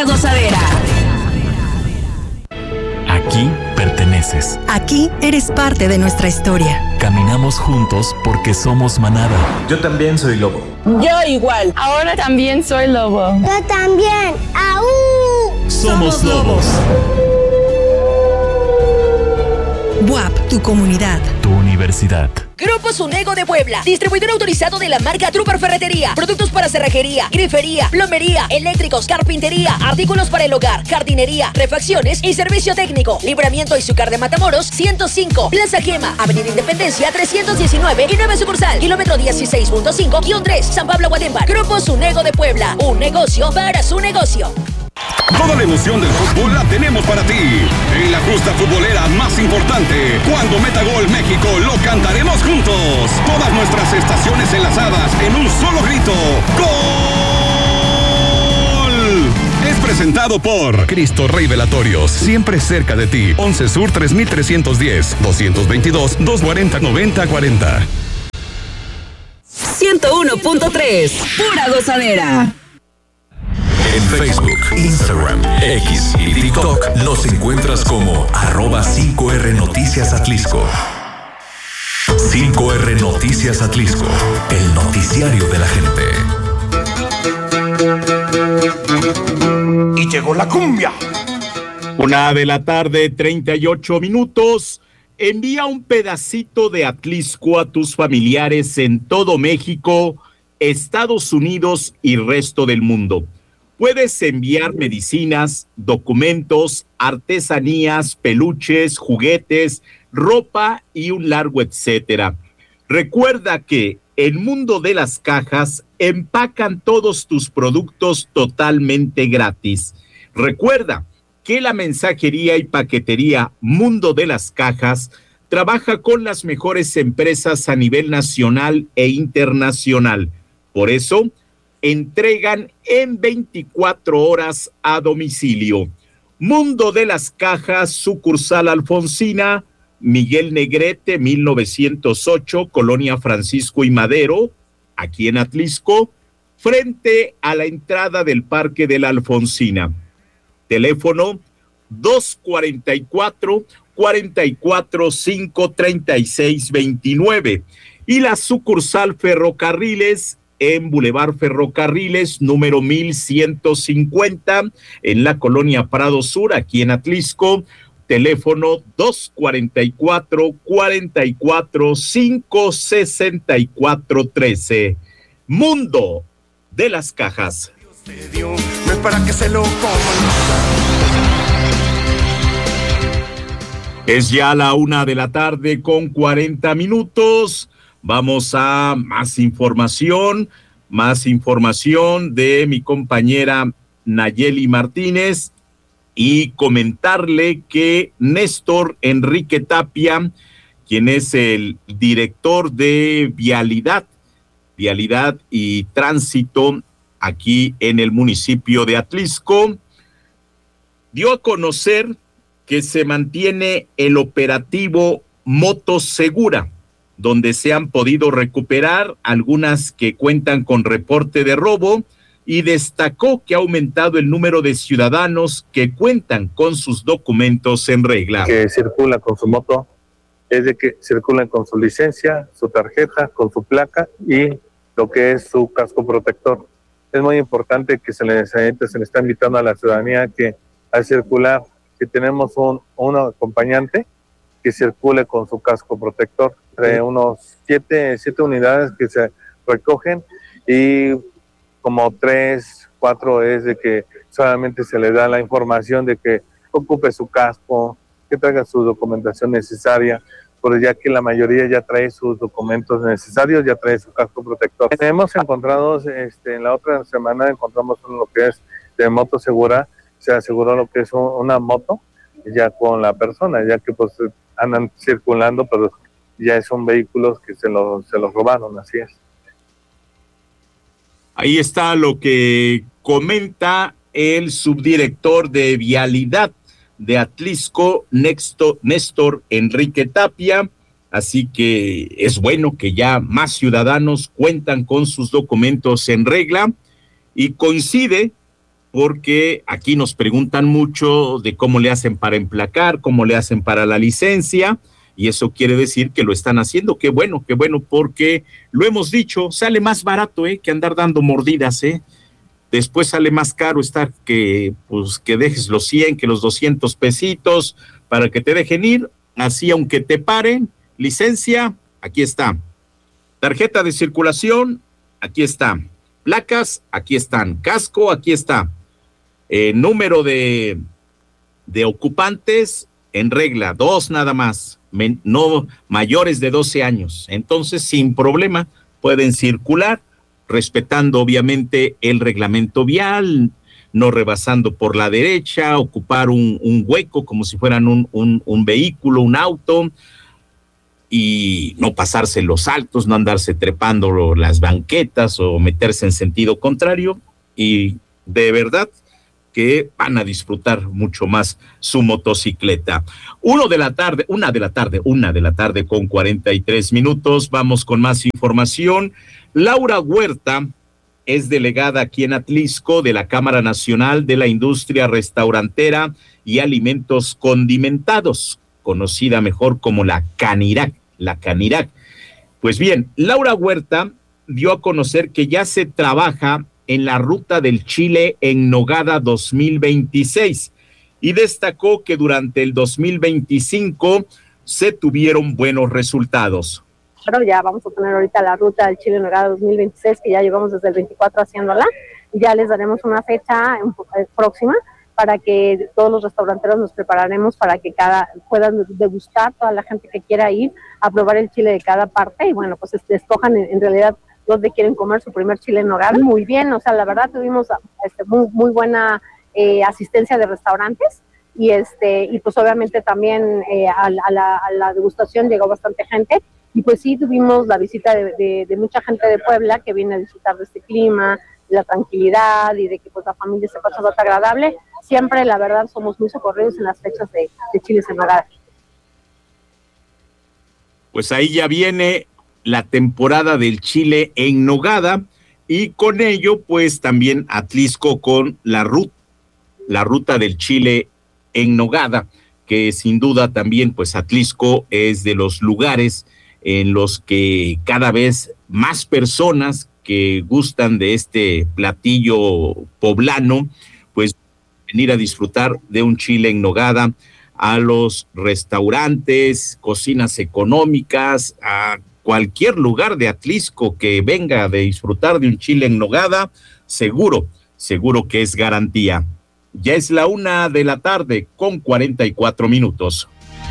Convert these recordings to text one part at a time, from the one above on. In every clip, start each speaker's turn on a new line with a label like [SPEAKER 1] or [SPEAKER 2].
[SPEAKER 1] gozadera.
[SPEAKER 2] Aquí perteneces.
[SPEAKER 3] Aquí eres parte de nuestra historia.
[SPEAKER 2] Caminamos juntos porque somos manada.
[SPEAKER 4] Yo también soy lobo.
[SPEAKER 5] Yo igual.
[SPEAKER 6] Ahora también soy lobo.
[SPEAKER 7] Yo también. ¡Aú!
[SPEAKER 2] Somos lobos.
[SPEAKER 3] BUAP, tu comunidad.
[SPEAKER 2] Tu universidad.
[SPEAKER 8] Grupo Sunego de Puebla, distribuidor autorizado de la marca Trooper Ferretería. Productos para cerrajería, grifería, plomería, eléctricos, carpintería, artículos para el hogar, jardinería, refacciones y servicio técnico. Libramiento Izúcar de Matamoros, 105, Plaza Gema, Avenida Independencia, 319 y 9 sucursal, kilómetro 16.5-3, San Pablo, Guatemala. Grupo Sunego de Puebla, un negocio para su negocio.
[SPEAKER 9] Toda la emoción del fútbol la tenemos para ti. En la justa futbolera más importante, cuando meta gol México, lo cantaremos juntos. Todas nuestras estaciones enlazadas en un solo grito. ¡Gol! Es presentado por Cristo Rey Velatorios, siempre cerca de ti. 11 Sur 3310, 222-240-9040.
[SPEAKER 1] 101.3, pura gozadera.
[SPEAKER 10] En Facebook, Instagram, X y TikTok nos encuentras como @5R Noticias Atlisco. 5R Noticias Atlisco, el noticiario de la gente.
[SPEAKER 11] Y llegó la cumbia.
[SPEAKER 12] 1:38 p.m. Envía un pedacito de Atlisco a tus familiares en todo México, Estados Unidos y resto del mundo. Puedes enviar medicinas, documentos, artesanías, peluches, juguetes, ropa y un largo etcétera. Recuerda que en Mundo de las Cajas empacan todos tus productos totalmente gratis. Recuerda que la mensajería y paquetería Mundo de las Cajas trabaja con las mejores empresas a nivel nacional e internacional. Por eso, entregan en 24 horas a domicilio. Mundo de las Cajas, sucursal Alfonsina, Miguel Negrete, 1908, Colonia Francisco y Madero, aquí en Atlisco, frente a la entrada del Parque de la Alfonsina. Teléfono 244-445-3629. Y la sucursal Ferrocarriles en Boulevard Ferrocarriles, número 1150, en la Colonia Prado Sur, aquí en Atlisco. Teléfono 244-445-6413. Mundo de las Cajas.
[SPEAKER 11] No es para que se lo coman.
[SPEAKER 12] Es ya la 1:40 p.m. Vamos a más información de mi compañera Nayeli Martínez, y comentarle que Néstor Enrique Tapia, quien es el director de Vialidad y Tránsito aquí en el municipio de Atlisco, dio a conocer que se mantiene el operativo Moto Segura, donde se han podido recuperar algunas que cuentan con reporte de robo, y destacó que ha aumentado el número de ciudadanos que cuentan con sus documentos en regla.
[SPEAKER 13] Que circulan con su moto, es de que circulan con su licencia, su tarjeta, con su placa y lo que es su casco protector. Es muy importante que se le está invitando a la ciudadanía que al circular, si tenemos un acompañante, que circule con su casco protector. Entre unos 7 unidades que se recogen, y como 3, 4 es de que solamente se le da la información de que ocupe su casco, que traiga su documentación necesaria, pero ya que la mayoría ya trae sus documentos necesarios, ya trae su casco protector. Hemos encontrado, en la otra semana encontramos lo que es de moto segura, se aseguró lo que es una moto ya con la persona, ya que pues andan circulando, pero ya son vehículos que se los robaron, así es.
[SPEAKER 12] Ahí está lo que comenta el subdirector de Vialidad de Atlisco, Néstor Enrique Tapia. Así que es bueno que ya más ciudadanos cuentan con sus documentos en regla, y coincide porque aquí nos preguntan mucho de cómo le hacen para emplacar, cómo le hacen para la licencia, y eso quiere decir que lo están haciendo. Qué bueno, porque lo hemos dicho, sale más barato que andar dando mordidas, Después sale más caro estar que dejes los 100, que los 200 pesitos para que te dejen ir. Así, aunque te paren, licencia, aquí está. Tarjeta de circulación, aquí está. Placas, aquí están. Casco, aquí está. Número de ocupantes, en regla, 2 nada más, no mayores de 12 años. Entonces, sin problema, pueden circular, respetando obviamente el reglamento vial, no rebasando por la derecha, ocupar un hueco como si fueran un vehículo, un auto, y no pasarse los altos, no andarse trepando las banquetas o meterse en sentido contrario, y de verdad que van a disfrutar mucho más su motocicleta. 1 de la tarde con 43 minutos. Vamos con más información. Laura Huerta es delegada aquí en Atlixco de la Cámara Nacional de la Industria Restaurantera y Alimentos Condimentados, conocida mejor como la Canirac. Pues bien, Laura Huerta dio a conocer que ya se trabaja en la ruta del chile en nogada 2026 y destacó que durante el 2025 se tuvieron buenos resultados.
[SPEAKER 4] Pero ya vamos a tener ahorita la ruta del chile en nogada 2026, que ya llevamos desde el 24 haciéndola, y ya les daremos una fecha próxima para que todos los restauranteros nos prepararemos para que puedan degustar, toda la gente que quiera ir a probar el chile de cada parte, y bueno, pues escojan en realidad donde quieren comer su primer chile en nogada. Muy bien, o sea, la verdad tuvimos muy buena asistencia de restaurantes, y pues obviamente también a la degustación llegó bastante gente, y pues sí tuvimos la visita de mucha gente de Puebla que viene a disfrutar de este clima, de la tranquilidad y de que pues la familia se pasa bastante agradable. Siempre, la verdad, somos muy socorridos en las fechas de chiles en nogada.
[SPEAKER 12] Pues ahí ya viene la temporada del chile en nogada, y con ello pues también Atlixco con la ruta del chile en nogada, que sin duda también pues Atlixco es de los lugares en los que cada vez más personas que gustan de este platillo poblano pues venir a disfrutar de un chile en nogada a los restaurantes, cocinas económicas, a cualquier lugar de Atlixco que venga a disfrutar de un chile en nogada, seguro que es garantía. Ya es la 1 de la tarde con 44 minutos.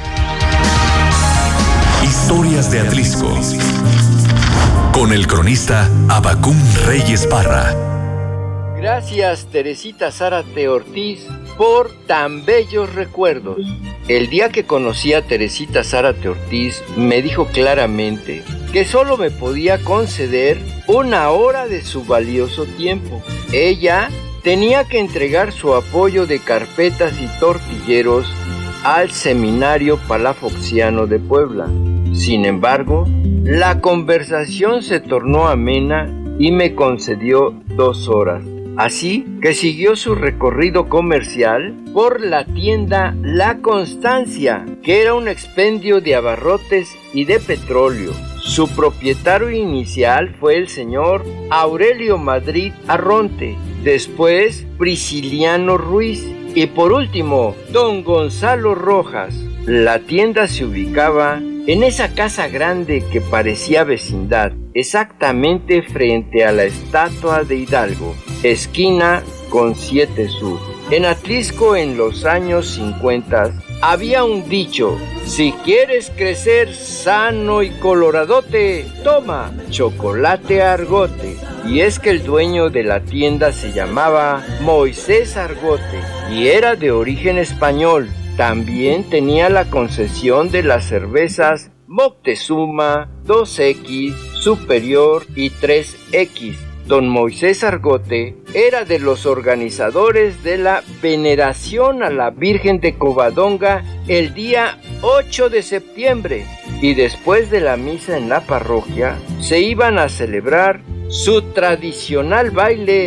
[SPEAKER 10] Historias de Atlixco, con el cronista Abacún Reyes Parra.
[SPEAKER 5] Gracias, Teresita Zárate Ortiz, por tan bellos recuerdos. El día que conocí a Teresita Zárate Ortiz, me dijo claramente que solo me podía conceder 1 hora de su valioso tiempo. Ella tenía que entregar su apoyo de carpetas y tortilleros al Seminario Palafoxiano de Puebla. Sin embargo, la conversación se tornó amena y me concedió 2 horas. Así que siguió su recorrido comercial por la tienda La Constancia, que era un expendio de abarrotes y de petróleo. Su propietario inicial fue el señor Aurelio Madrid Arronte, después Prisciliano Ruiz y por último don Gonzalo Rojas. La tienda se ubicaba en esa casa grande que parecía vecindad, exactamente frente a la estatua de Hidalgo, esquina con 7 Sur. En Atlixco, en los años 50, había un dicho: si quieres crecer sano y coloradote, toma chocolate Argote. Y es que el dueño de la tienda se llamaba Moisés Argote y era de origen español. También tenía la concesión de las cervezas Moctezuma, 2X, Superior y 3X. Don Moisés Argote era de los organizadores de la veneración a la Virgen de Covadonga el día 8 de septiembre, y después de la misa en la parroquia se iban a celebrar su tradicional baile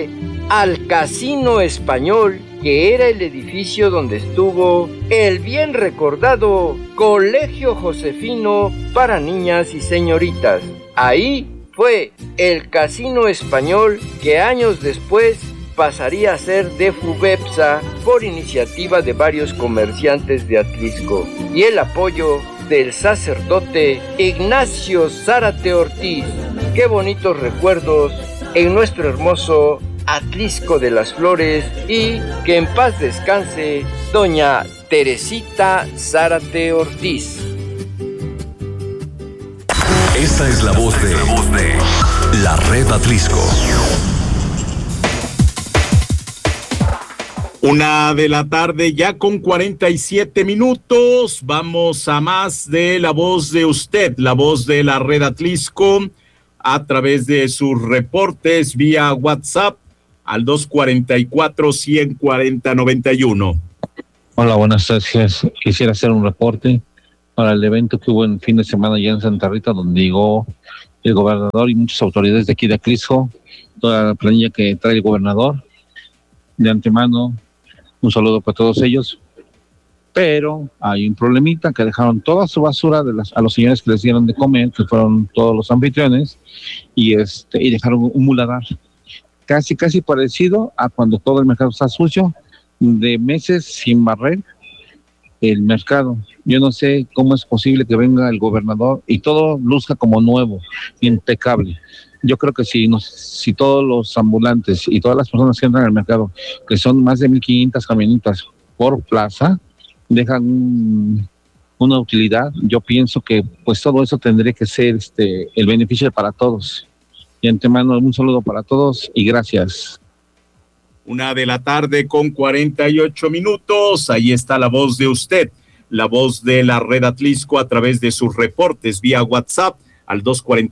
[SPEAKER 5] al Casino Español, que era el edificio donde estuvo el bien recordado Colegio Josefino para niñas y señoritas. Ahí fue el Casino Español que años después pasaría a ser de FUVEPSA por iniciativa de varios comerciantes de Atlixco y el apoyo del sacerdote Ignacio Zárate Ortiz. Qué bonitos recuerdos en nuestro hermoso Atlixco de las Flores, y que en paz descanse doña Teresita Zárate Ortiz.
[SPEAKER 10] Esta es la voz de la Red Atlixco.
[SPEAKER 12] 1:00 p.m. ya con 47 minutos. Vamos a más de la voz de usted, la voz de la Red Atlixco, a través de sus reportes vía WhatsApp al 244-140-91.
[SPEAKER 14] Hola, buenas tardes. Quisiera hacer un reporte para el evento que hubo en fin de semana allá en Santa Rita, donde llegó el gobernador y muchas autoridades de aquí de Atlixco, toda la planilla que trae el gobernador. De antemano, un saludo para todos ellos. Pero hay un problemita, que dejaron toda su basura a los señores que les dieron de comer, que fueron todos los anfitriones, y dejaron un muladar casi parecido a cuando todo el mercado está sucio, de meses sin barrer el mercado. Yo no sé cómo es posible que venga el gobernador y todo luzca como nuevo, impecable. Yo creo que si todos los ambulantes y todas las personas que entran al mercado, que son más de 1,500 camionetas por plaza, dejan una utilidad, yo pienso que pues todo eso tendría que ser el beneficio para todos. Y antemano, un saludo para todos y gracias.
[SPEAKER 12] 1:00 p.m. con 48 minutos. Ahí está la voz de usted, la voz de la Red Atlixco, a través de sus reportes vía WhatsApp al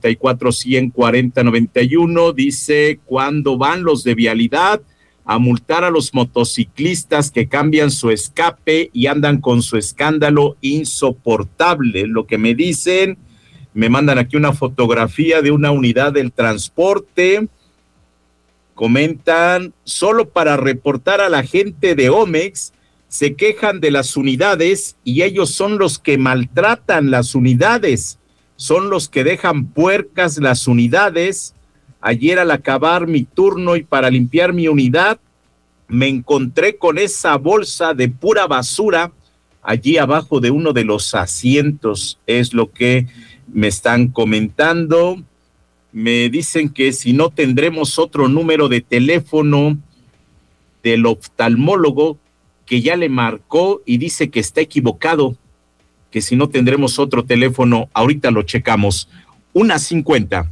[SPEAKER 12] 244-140-91. Dice: ¿cuándo van los de vialidad a multar a los motociclistas que cambian su escape y andan con su escándalo insoportable? Lo que me dicen, me mandan aquí una fotografía de una unidad del transporte. Comentan: solo para reportar a la gente de Omex, se quejan de las unidades y ellos son los que maltratan las unidades, son los que dejan puercas las unidades. Ayer al acabar mi turno y para limpiar mi unidad, me encontré con esa bolsa de pura basura allí abajo de uno de los asientos. Es lo que me están comentando. Me dicen que si no tendremos otro número de teléfono del oftalmólogo, que ya le marcó y dice que está equivocado, que si no tendremos otro teléfono, ahorita lo checamos. 1:50.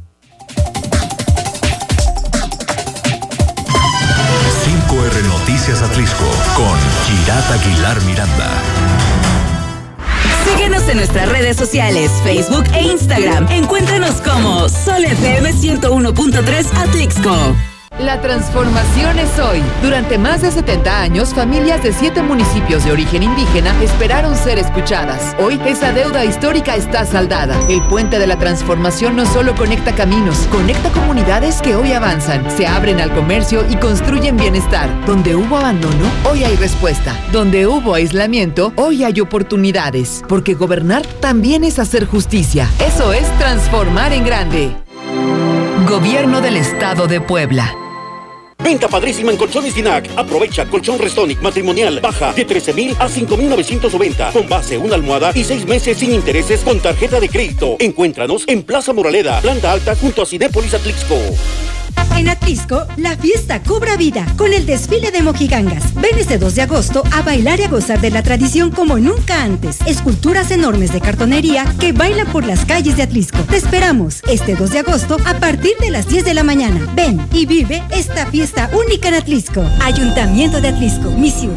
[SPEAKER 10] 5R Noticias Atlixco con Girat Aguilar Miranda.
[SPEAKER 1] Síguenos en nuestras redes sociales, Facebook e Instagram. Encuéntranos como Sol FM 101.3 Atlixco.
[SPEAKER 15] La transformación es hoy. Durante más de 70 años, familias de 7 municipios de origen indígena esperaron ser escuchadas. Hoy, esa deuda histórica está saldada. El puente de la transformación no solo conecta caminos, conecta comunidades que hoy avanzan, se abren al comercio y construyen bienestar. Donde hubo abandono, hoy hay respuesta. Donde hubo aislamiento, hoy hay oportunidades. Porque gobernar también es hacer justicia. Eso es transformar en grande. Gobierno del Estado de Puebla.
[SPEAKER 16] Venta padrísima en Colchones Dinac. Aprovecha colchón Restonic matrimonial baja de 13,000 a 5,990 con base, una almohada y 6 meses sin intereses con tarjeta de crédito. Encuéntranos en Plaza Moraleda, planta alta junto a Cinépolis Atlixco.
[SPEAKER 17] En Atlixco, la fiesta cobra vida con el desfile de mojigangas. Ven este 2 de agosto a bailar y a gozar de la tradición como nunca antes. Esculturas enormes de cartonería que bailan por las calles de Atlixco. Te esperamos este 2 de agosto a partir de las 10 de la mañana. Ven y vive esta fiesta única en Atlixco. Ayuntamiento de Atlixco, mi ciudad,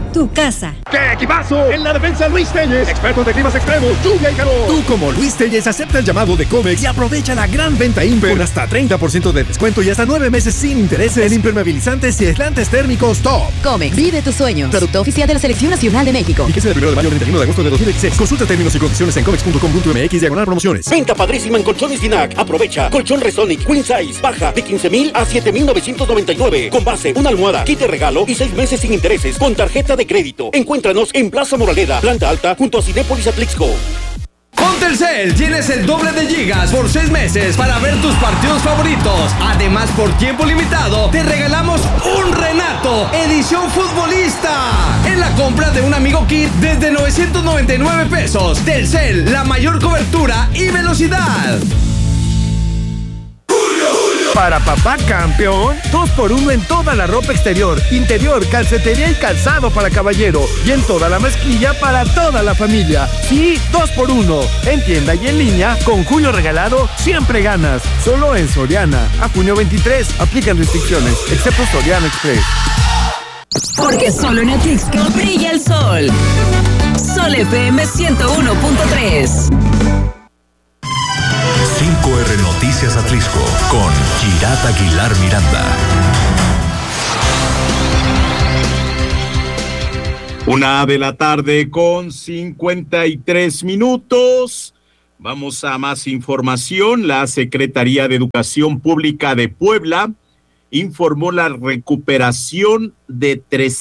[SPEAKER 17] tu casa.
[SPEAKER 11] ¡Qué equipazo! En la defensa Luis Telles, expertos de climas extremos, lluvia y calor.
[SPEAKER 18] Tú como Luis Telles acepta el llamado de Comex y aprovecha la gran venta Imper con hasta 30% de descuento y hasta 9 meses sin intereses en impermeabilizantes y aislantes térmicos top.
[SPEAKER 1] Comex, vive tus sueños. Producto oficial de la Selección Nacional de México.
[SPEAKER 18] Fíjese del 1 de mayo al 31 de agosto de 2016. Consulta términos y condiciones en comex.com.mx/promociones.
[SPEAKER 16] Venta padrísima en Colchones Dinac. Aprovecha. Colchón Resonic Queen Size. Baja de 15,000 a 7,999. Con base, una almohada, kit de regalo y 6 meses sin intereses con tarjeta de crédito. Encuéntranos en Plaza Moraleda, planta alta, junto a Cinépolis Atlixco.
[SPEAKER 19] Con Telcel tienes el doble de gigas por 6 meses para ver tus partidos favoritos. Además, por tiempo limitado, te regalamos un Renato edición futbolista en la compra de un Amigo Kit desde 999 pesos. Telcel, la mayor cobertura y velocidad.
[SPEAKER 20] Para papá campeón, 2x1 en toda la ropa exterior, interior, calcetería y calzado para caballero. Y en toda la mezclilla para toda la familia. Sí, 2x1. En tienda y en línea, con Julio Regalado, siempre ganas. Solo en Soriana. A junio 23, aplican restricciones, excepto Soriana Express.
[SPEAKER 1] Porque solo en Atlixco brilla el sol. Sol FM 101.3.
[SPEAKER 10] 5R Noticias Atlixco con Girat Aguilar Miranda.
[SPEAKER 12] 1:00 con 53 minutos. Vamos a más información. La Secretaría de Educación Pública de Puebla informó la recuperación de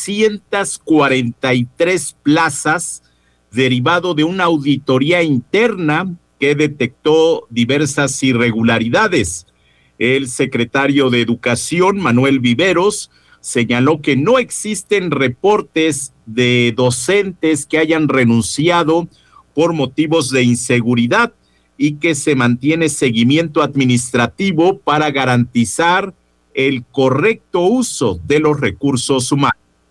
[SPEAKER 12] 343 plazas derivado de una auditoría interna que detectó diversas irregularidades. El secretario de Educación, Manuel Viveros, señaló que no existen reportes de docentes que hayan renunciado por motivos de inseguridad y que se mantiene seguimiento administrativo para garantizar el correcto uso de los recursos humanos.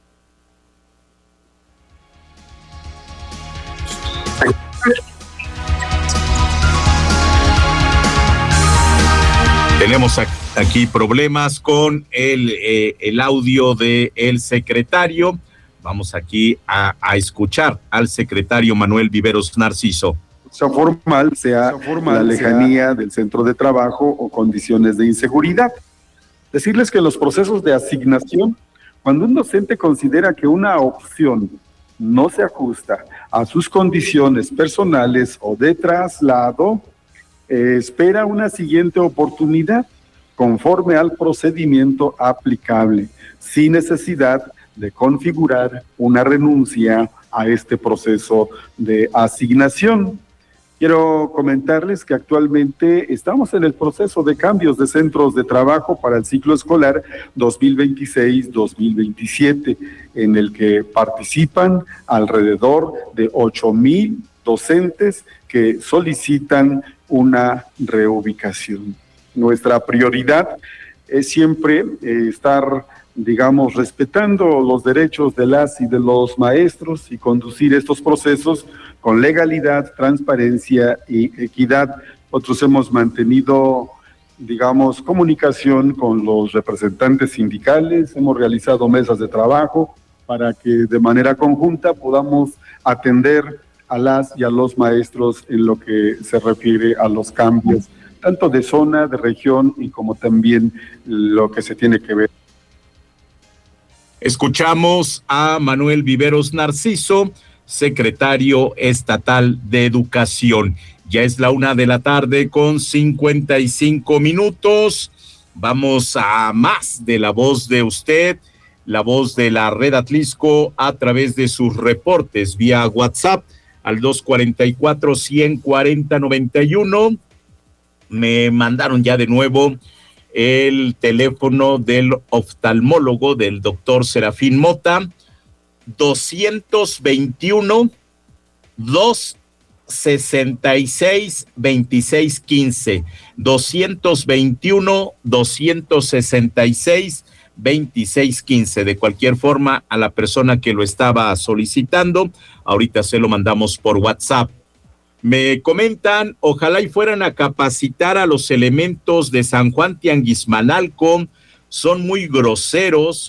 [SPEAKER 12] Tenemos aquí problemas con el audio del secretario. Vamos aquí a escuchar al secretario Manuel Viveros Narciso.
[SPEAKER 21] Sea formal, la lejanía del centro de trabajo o condiciones de inseguridad. Decirles que los procesos de asignación, cuando un docente considera que una opción no se ajusta a sus condiciones personales o de traslado, espera una siguiente oportunidad conforme al procedimiento aplicable, sin necesidad de configurar una renuncia a este proceso de asignación. Quiero comentarles que actualmente estamos en el proceso de cambios de centros de trabajo para el ciclo escolar 2026-2027, en el que participan alrededor de 8,000 docentes que solicitan una reubicación. Nuestra prioridad es siempre estar, respetando los derechos de las y de los maestros y conducir estos procesos con legalidad, transparencia y equidad. Nosotros hemos mantenido, comunicación con los representantes sindicales, hemos realizado mesas de trabajo para que de manera conjunta podamos atender a las y a los maestros en lo que se refiere a los cambios, tanto de zona, de región y como también lo que se tiene que ver.
[SPEAKER 12] Escuchamos a Manuel Viveros Narciso, secretario estatal de Educación. Ya es la 1:00 con 55 minutos. Vamos a más de la voz de usted, la voz de la Red Atlixco a través de sus reportes vía WhatsApp al 244-140-91. Me mandaron ya de nuevo el teléfono del oftalmólogo del doctor Serafín Mota, 221-266-2615, 221-266-2615. De cualquier forma, a la persona que lo estaba solicitando, ahorita se lo mandamos por WhatsApp. Me comentan, ojalá y fueran a capacitar a los elementos de San Juan Tianguismanalco, son muy groseros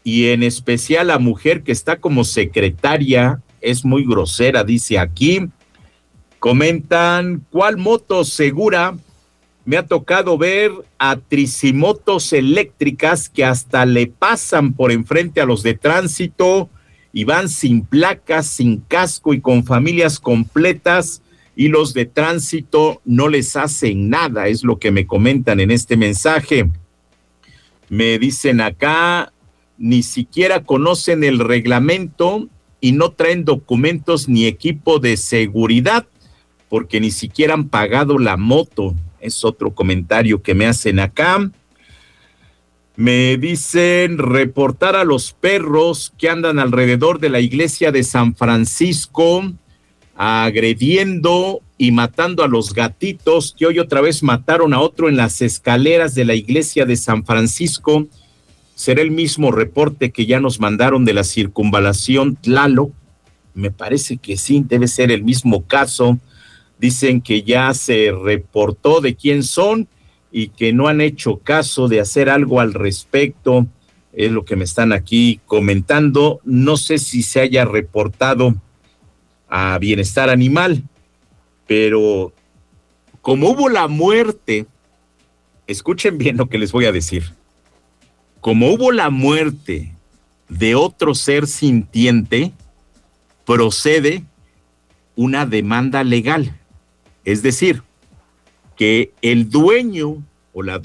[SPEAKER 12] y en especial la mujer que está como secretaria, es muy grosera, dice aquí. Comentan, ¿cuál moto segura? Me ha tocado ver a tricimotos eléctricas que hasta le pasan por enfrente a los de tránsito y van sin placas, sin casco y con familias completas, y los de tránsito no les hacen nada, es lo que me comentan en este mensaje. Me dicen acá, ni siquiera conocen el reglamento y no traen documentos ni equipo de seguridad, porque ni siquiera han pagado la moto. Es otro comentario que me hacen acá. Me dicen reportar a los perros que andan alrededor de la iglesia de San Francisco, agrediendo y matando a los gatitos, que hoy otra vez mataron a otro en las escaleras de la iglesia de San Francisco. ¿Será el mismo reporte que ya nos mandaron de la circunvalación Tlaloc? Me parece que sí, debe ser el mismo caso. Dicen que ya se reportó de quién son y que no han hecho caso de hacer algo al respecto. Es lo que me están aquí comentando. No sé si se haya reportado a Bienestar Animal, pero como hubo la muerte, escuchen bien lo que les voy a decir. Como hubo la muerte de otro ser sintiente, procede una demanda legal. Es decir, que el dueño o la